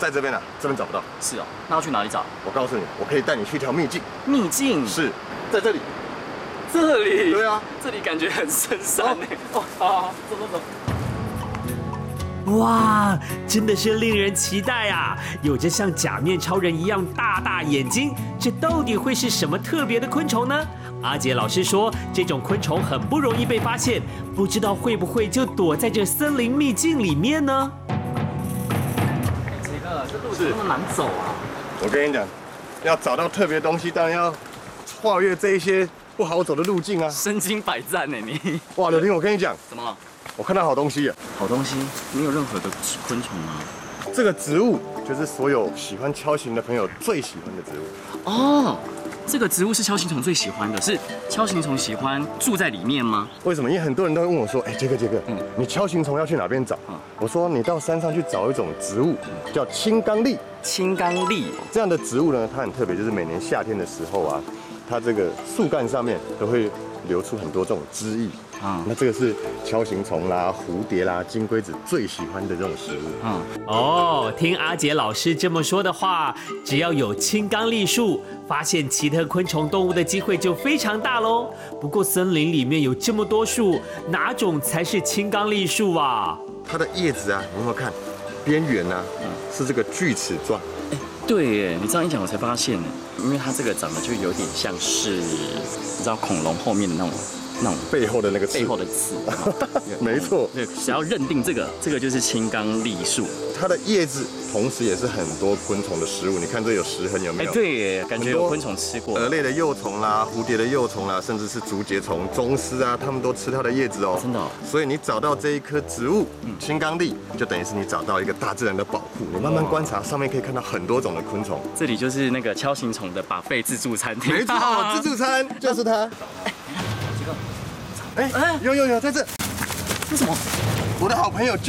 在这边啊，这边找不到。 是哦，那要去哪里找？ 我告诉你，我可以带你去一条秘境。 秘境是在这里。 这里？ 对啊， 这里感觉很深山呢。哦，好，走走走。 哇，真的是令人期待啊！有着像假面超人一样大大眼睛，这到底会是什么特别的昆虫呢？阿杰老师说，这种昆虫很不容易被发现，不知道会不会就躲在这森林秘境里面呢？ 杰哥，这路怎么那么难走啊？ 我跟你讲，要找到特别东西，当然要跨越这一些不好走的路径啊。 身经百战呢你。 哇，柳丁，我跟你讲， 怎么了？ 我看到好东西了。 好东西？你有任何的昆虫吗？ 这个植物就是所有喜欢锹形的朋友最喜欢的植物。 哦，这个植物是锹形虫最喜欢的，是锹形虫喜欢住在里面吗？ 为什么？因为很多人都会问我说，哎，杰哥，你锹形虫要去哪边找？我说你到山上去找一种植物，叫青冈栎。 青冈栎这样的植物呢，它很特别，就是每年夏天的时候啊，它这个树干上面都会流出很多这种汁液。那这个是锹形虫啦、蝴蝶啦、金龟子最喜欢的这种食物。 哦，听阿杰老师这么说的话，只要有青冈栎树，发现奇特昆虫动物的机会就非常大喽。不过森林里面有这么多树，哪种才是青冈栎树啊？ 它的叶子啊，你有没有看？边缘啊，是这个锯齿状。 对耶，你这样一讲我才发现呢，因为它这个长得就有点像是，你知道恐龙后面的那种背后的那个刺， 背后的刺。 没错， 对，只要认定这个就是青冈栎树。 它的叶子同时也是很多昆虫的食物。你看这有石痕有没有？ 对耶，感觉有昆虫吃过。 蛾类的幼虫啦，蝴蝶的幼虫啦，甚至是竹节虫、螽斯啊，它们都吃它的叶子哦。 真的哦。 所以你找到这一棵植物青冈栎，就等于是你找到一个大自然的宝库。你慢慢观察，上面可以看到很多种的昆虫。 这里就是那个锹形虫的buffet自助餐厅。 没错，自助餐就是它。哎，有，在这。 这什么？ 我的好朋友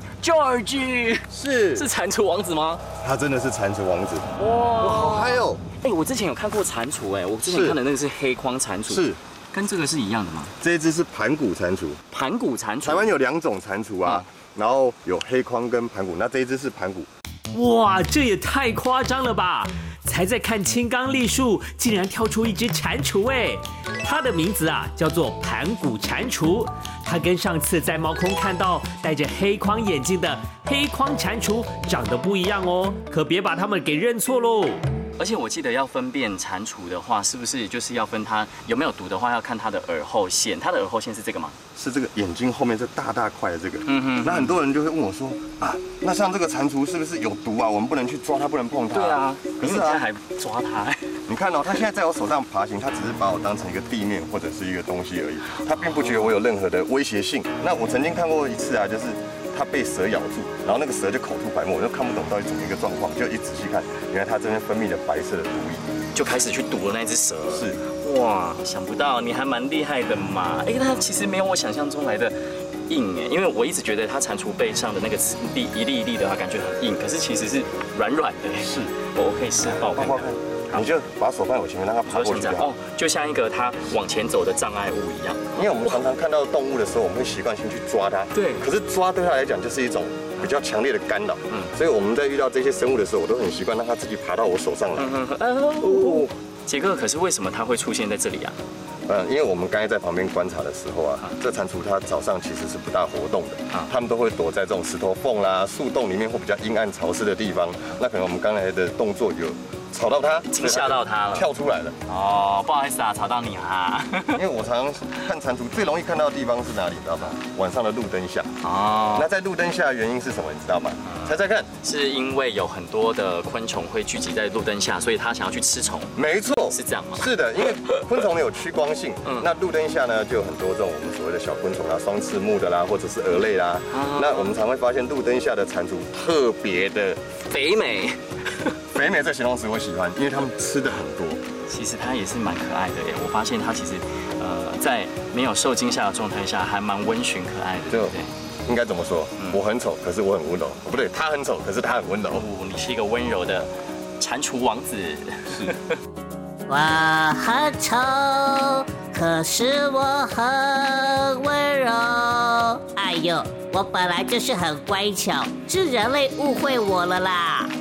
George 是蟾蜍王子吗？ 他真的是蟾蜍王子。 哇， 好嗨哦！ 哎，我之前有看过蟾蜍，哎，我之前看的那个是黑框蟾蜍， 是跟这个是一样的吗？ 这一只是盘古蟾蜍。 盘古蟾蜍， 台湾有2种蟾蜍啊，然后有黑框跟盘古，那这一只是盘古。 哇，这也太夸张了吧！才在看青冈栎树，竟然跳出一只蟾蜍哎！它的名字啊叫做盘古蟾蜍，它跟上次在猫空看到戴着黑框眼镜的黑框蟾蜍长得不一样哦，可别把它们给认错喽。 而且我记得要分辨蟾蜍的话，是不是就是要分它有没有毒的话，要看它的耳后线。它的耳后线是这个吗？ 是这个眼睛后面这大块的这个。那很多人就会问我说啊，那像这个蟾蜍是不是有毒啊？我们不能去抓它，不能碰它。 对啊，可是你现在还抓它。 你看哦，它现在在我手上爬行，它只是把我当成一个地面或者是一个东西而已，它并不觉得我有任何的威胁性。那我曾经看过一次啊，就是它被蛇咬住，然后那个蛇就口吐白沫，我就看不懂到底怎么一个状况，就一仔细看，原来它这边分泌了白色的毒液， 就开始去毒了那只蛇。 是， 哇，想不到你还蛮厉害的嘛！哎，它其实没有我想象中来的硬哎，因为我一直觉得它蟾蜍背上的那个一粒一粒的话，感觉很硬，可是其实是软软的。 是， 我可以示范看看。 你就把手放在我前面，让它爬过去就好。 哦，就像一个它往前走的障碍物一样。 因为我们常常看到动物的时候，我们会习惯性去抓它。 对。 可是抓对它来讲就是一种比较强烈的干扰。所以我们在遇到这些生物的时候，我都很习惯让它自己爬到我手上来。 杰克，可是为什么它会出现在这里啊？ 因为我们刚才在旁边观察的时候啊，这蟾蜍它早上其实是不大活动的，它们都会躲在这种石头缝啦、树洞里面或比较阴暗潮湿的地方。那可能我们刚才的动作有吵到它， 惊吓到它了， 跳出来了。 哦，不好意思啊，吵到你哈。 因为我常看蟾蜍最容易看到的地方是哪里，知道吗？晚上的路灯下。哦。那在路灯下的原因是什么？你知道吗？猜猜看。 是因为有很多的昆虫会聚集在路灯下，所以它想要去吃虫。 没错。 是这样吗？ 是的，因为昆虫有趋光性。那路灯下呢，就有很多这种我们所谓的小昆虫啦，双翅目的啦，或者是蛾类啦。那我们常会发现路灯下的蟾蜍特别的肥美。 肥美这形容词我喜欢，因为它们吃的很多。 其实它也是蛮可爱的耶，我发现它其实在没有受惊吓的状态下，还蛮温驯可爱的，对不对？ 应该怎么说？我很丑，可是我很温柔。不对，他很丑，可是他很温柔。 你是一个温柔的蟾蜍王子。是。 我很丑，可是我很温柔。哎呦，我本来就是很乖巧，是人类误会我了啦。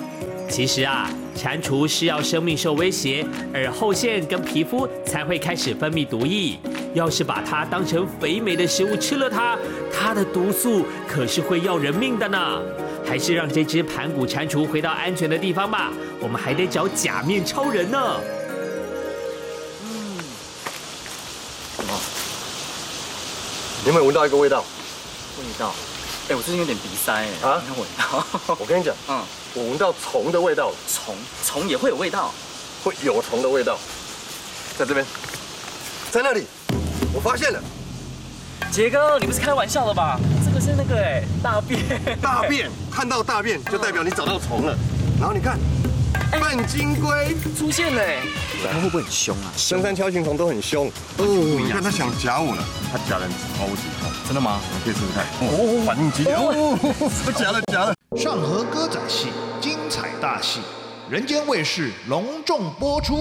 其实啊，蟾蜍是要生命受威胁，耳后腺跟皮肤才会开始分泌毒液。要是把它当成肥美的食物吃了它的毒素可是会要人命的呢。还是让这只盘古蟾蜍回到安全的地方吧，我们还得找假面超人呢。 什么你有没有闻到一个味道？ 味道？哎，我最近有点鼻塞哎。 啊？ 你看闻到？ 我跟你讲，我闻到虫的味道。 虫也会有味道？ 会有虫的味道，在这边，在那里，我发现了。 杰哥，你不是开玩笑的吧？这个是那个大便。 大便，看到大便就代表你找到虫了。然后你看，半金龟出现了。 它会不会很凶啊？ 深山锹形虫都很凶。你看它想夹我了，它夹人超级痛。 真的吗？ 你可以试试看。反应激烈。我夹了。 上河歌仔戏精彩大戏，人间卫视隆重播出。